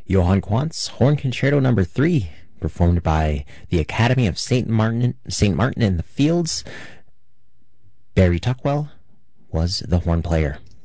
Johann Quantz, Horn Concerto No. 3, performed by the Academy of St. Martin in the Fields. Barry Tuckwell was the horn player.